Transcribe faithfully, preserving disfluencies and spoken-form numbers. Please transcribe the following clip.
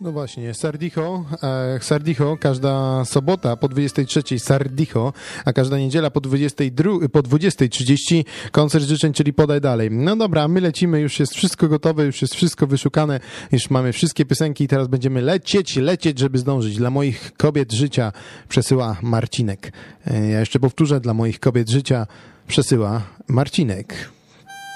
No właśnie, Sardicho, e, Sardicho, każda sobota po dwudziestej trzeciej Sardicho, a każda niedziela po dwudziestej drugiej, po dwudziestej trzydzieści koncert życzeń, czyli Podaj Dalej. No dobra, my lecimy, już jest wszystko gotowe, już jest wszystko wyszukane, już mamy wszystkie piosenki i teraz będziemy lecieć, lecieć, żeby zdążyć. Dla moich kobiet życia przesyła Marcinek. E, ja jeszcze powtórzę, dla moich kobiet życia przesyła Marcinek.